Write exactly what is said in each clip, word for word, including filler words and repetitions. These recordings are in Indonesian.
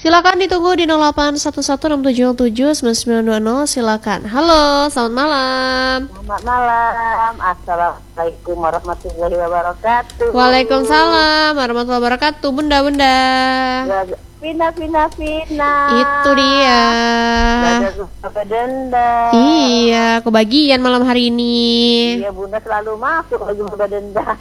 Silakan ditunggu di nol delapan satu satu enam tujuh tujuh sembilan sembilan dua nol. Silakan. Halo, selamat malam. Selamat malam. Assalamualaikum warahmatullahi wabarakatuh. Waalaikumsalam warahmatullahi wabarakatuh. Bunda, bunda. Vina, Vina, Vina. Itu dia. Denda. Iya, kebagian malam hari ini. Iya, Bunda selalu masuk lagi denda.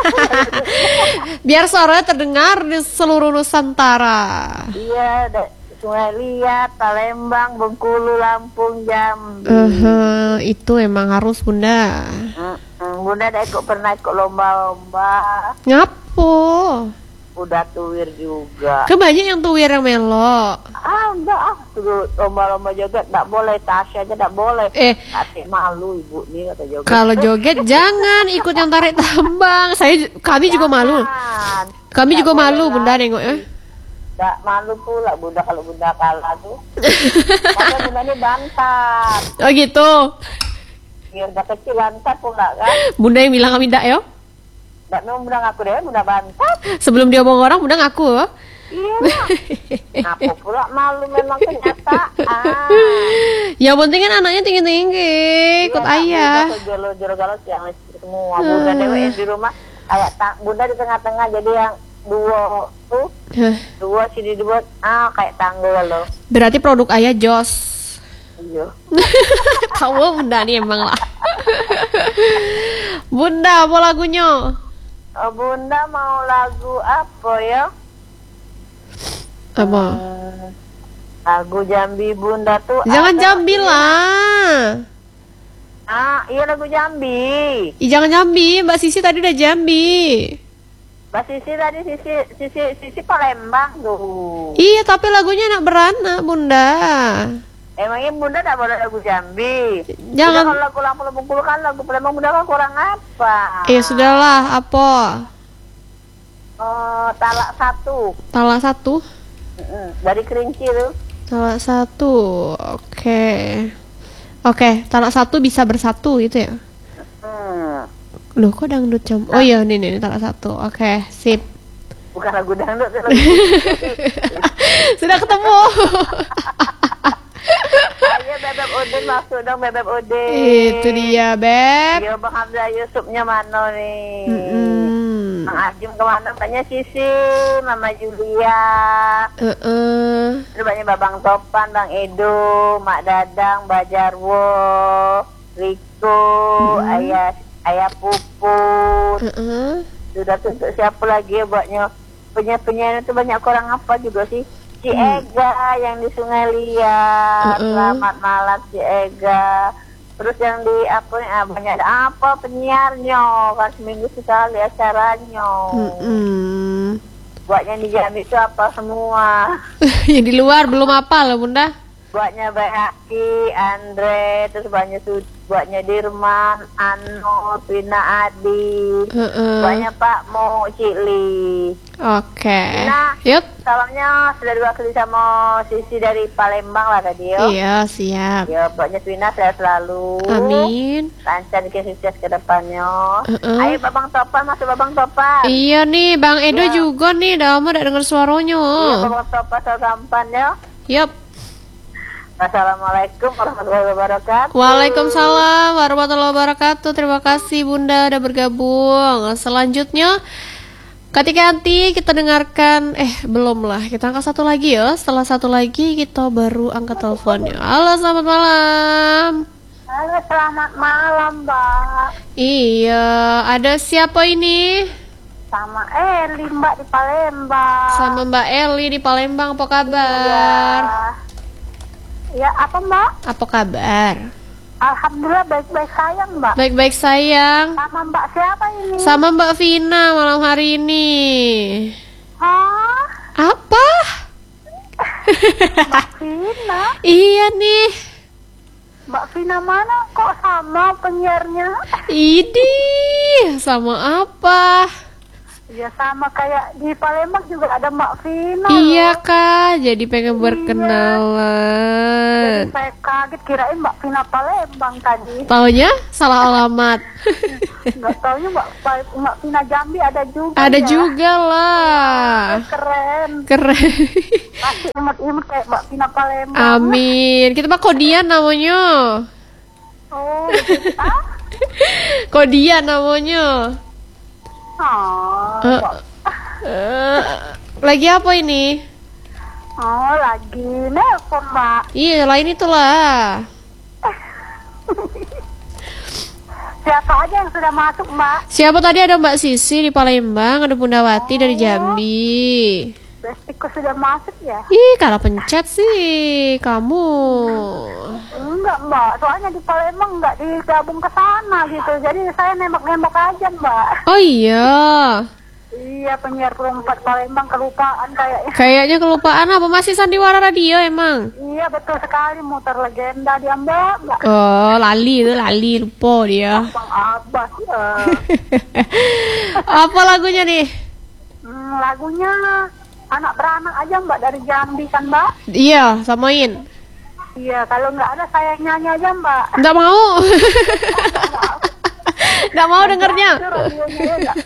Biar suaranya terdengar di seluruh Nusantara. Iya, da- Sungai Liat, Palembang, Bengkulu, Lampung, Jambi. Uh, itu emang harus, Bunda. Mm-mm. Bunda ada ikut pernah ikut lomba-lomba. Ngapo? Udah tuwir juga. Kebanyak yang tuwir yang melo. Ah, enggak ah. Tuh, lomba-lomba joget enggak boleh, Tasya aja enggak boleh. Eh, Hati malu ibu nih kata joget. kalau joget jangan ikut yang tarik tambang. Saya kami juga malu. Jangan. Kami Nggak juga boleh malu, Bunda lagi. nengok ya. Enggak malu pula Bunda kalau Bunda kalah tuh. Maka Bunda ini bantat. Oh gitu. Biar udah kecil bantat pula kan. Bunda yang bilang kami ndak ya. Enggak mau Bunda ngaku deh, Bunda bantat. Sebelum dia omong orang, Bunda ngaku. Ya. Iya. Apa pula malu memang kenyataan. Yang penting kan anaknya tinggi-tinggi, ikut ayah. Jero-jero yang semua Bunda dewe di rumah kayak ta- Bunda di tengah-tengah jadi yang dua tuh dua sini dua ah kayak tanggul loh. Berarti produk ayah Jos. Iya. Tahu Bunda nih emang lah. Bunda, apa lagunya? Oh, Bunda mau lagu apa ya? Apa? Hmm, lagu Jambi Bunda tuh. Jangan ada- Jambi lah. Ah, iya lagu Jambi. Ih, jangan Jambi, Mbak Sisi tadi udah Jambi. Mbak Sisi tadi Sisi Sisi Sisi Palembang tuh. Iya, tapi lagunya enak beranak, Bunda. Emangnya Bunda tak boleh lagu Jambi? Jangan. Bunda kalau lagu Lampung Bengkulu kan lagu Palembang Bunda kan kurang apa? Eh, sudahlah, apa? Oh, talak satu. Talak satu. Mm-mm, dari Kerinci tuh. Talak satu. Oke. Oke, talak satu bisa bersatu gitu ya. Hmm. Loh, kok dangdut jam? Oh iya, nih nih talak satu. Oke, sip. Bukan lagu dangdut, itu lagu Sudah ketemu. Ayo Bebek Udin masuk dong Bebek Udin. Itu dia, Beb. Yo Bang Hamzah Yusufnya mana nih? Mm-mm. Bang Ajim kemana? Tanya Sisi, Mama Julia. Uh-uh. Terus banyak Babang Topan, Bang Edo, Mak Dadang, Mbak Jarwo, Riko, Mm-mm. Ayah Ayah Puput. Uh-uh. Sudah untuk siapa lagi ya buatnya? Penyanyi-penyanyi itu banyak orang apa juga sih? Ci Ega yang di Sungai Liat. Mm-mm. Selamat malam Ci Ega. Terus yang di apa nih ah, banyak ada apa penyiarnya kan seminggu sekali acaranya. Mm-mm. Buatnya di Jambi itu apa semua. Yang di luar belum apa loh, Bunda. Buatnya Bayaki, Andre, terus banyak su- buatnya Dirman, Ano, Pina Adi. Uh-uh. Buatnya Pak Mo Cili. Oke. Nah. Yuk. Salamnya sudah diwakili sama Sisi dari Palembang lah tadi yo. Iya, siap. Ya, buatnya Twina sehat selalu. Amin. Lancar bikin sukses ke depannya. Uh-uh. Ayo Babang Topan, masuk Babang Topan. Iya nih, Bang Edo Ya. juga nih, udah lama udah denger suaranya. Iya, Babang Topan Sogampan ya. Yup. Assalamualaikum warahmatullahi wabarakatuh. Waalaikumsalam warahmatullahi wabarakatuh. Terima kasih Bunda udah bergabung. Selanjutnya ketika nanti kita dengarkan eh belum lah, kita angkat satu lagi ya. Setelah satu lagi kita baru angkat teleponnya. Halo, selamat malam. Halo, selamat malam, Mbak. Iya, ada siapa ini? Sama Eli, Mbak di Palembang. Sama Mbak Eli di Palembang, apa kabar? Ya. Ya, apa Mbak? Apa kabar? Alhamdulillah baik-baik sayang, Mbak. Baik-baik sayang. Sama Mbak siapa ini? Sama Mbak Vina malam hari ini. Hah? Apa? Mbak Vina? Iya nih. Mbak Vina mana kok sama penyiarnya? Idi, sama apa? Ya sama kayak di Palembang juga ada Mbak Vina. Iya loh. Kak, jadi pengen Iya. berkenalan. Jadi saya kaget kirain Mbak Vina Palembang tadi. Taunya salah alamat. Nggak taunya Mbak Mbak Vina Jambi ada juga. Ada ya. juga lah. Keren. Keren. Pasti imut-imut kayak Mbak Vina Palembang. Amin. Kita mah Kodian namanya. Oh, begitu. Ah? Kodian namanya. Oh, Eh, Mbak. eh, lagi apa ini? Oh, lagi nelpon Mbak. Iya, lain itulah. Siapa aja yang sudah masuk Mbak? Siapa tadi ada Mbak Sisi di Palembang, ada Bundawati dari Jambi. Bestiku sudah masuk ya? Ih, kalah pencet sih kamu. Enggak Mbak, soalnya di Palembang enggak digabung ke sana gitu. Jadi saya nembak-nembak aja Mbak. Oh iya. Iya, penyiar perempat Palembang kelupaan kayaknya. Kayaknya kelupaan apa masih sandiwara radio emang? Iya betul sekali, muter legenda dia Mbak. Mbak. Oh, lali itu lali lupa dia. Bang Abbas ya. Apa lagunya nih? Hmm, lagunya anak beranak aja Mbak dari Jambi kan Mbak? Iya, samain. Iya, kalau nggak ada saya nyanyi aja Mbak. Nggak mau. Nggak mau dengernya. Itu radionya ya nggak?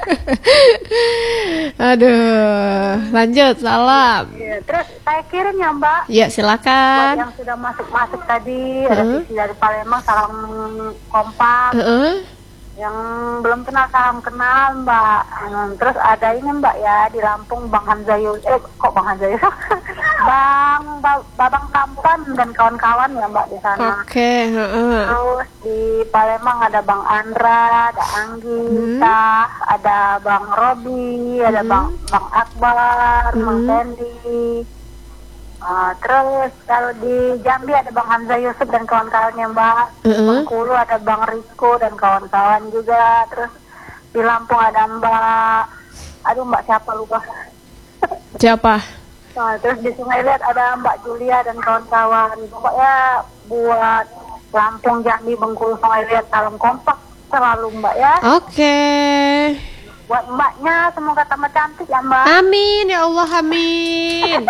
Aduh, lanjut salam. Iya, terus saya kirim ya Mbak. Ya Buat silakan. yang sudah masuk-masuk tadi, ada Heeh. Sisi dari Palembang, salam kompak. Heeh. Yang belum kenal salam kenal Mbak. Hmm, terus ada ini Mbak ya di Lampung Bang Hanzayul. Eh kok Bang Hanzayul? Bang ba Babang Tampan dan kawan-kawan ya Mbak di sana. Oke, heeh. Terus di Palembang ada Bang Andra, ada Anggita, ada Bang Robi, ada Bang Bang Akbar, Bang Fendi. Uh, terus kalau di Jambi ada Bang Hamzah Yusuf dan kawan-kawannya Mbak. Di Heeh. Bengkulu ada Bang Riko dan kawan-kawan juga. Terus di Lampung ada Mbak, aduh Mbak siapa lupa. Siapa? Nah, terus di Sungai Liat ada Mbak Julia dan kawan-kawan. Pokoknya buat Lampung, Jambi, Bengkulu, Sungai Liat salam kompak selalu Mbak ya. Oke. Buat Mbaknya semoga tambah cantik ya Mbak. Amin ya Allah, amin.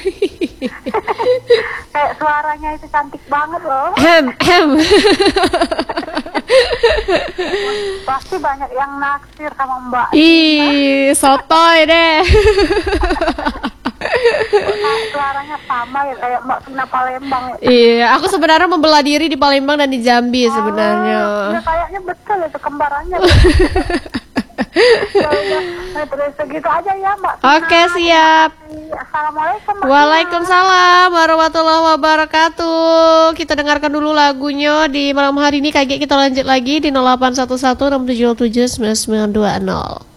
Kayak suaranya itu cantik banget loh. Hem, hem. Pasti banyak yang naksir sama Mbak. Ih, sotoy deh. Nah, suaranya sama ya kayak Mbak Vina Palembang. Iya, aku sebenarnya membela diri di Palembang dan di Jambi sebenarnya. Ya kayaknya betul itu kembarannya. Ya udah, nah, terus segitu aja ya Mbak Vina. Oke, siap. Assalamualaikum Mbak Vina. Waalaikumsalam warahmatullahi wabarakatuh. Kita dengarkan dulu lagunya di malam hari ini. Kayak kita lanjut lagi di nol delapan satu satu enam tujuh tujuh sembilan sembilan dua nol.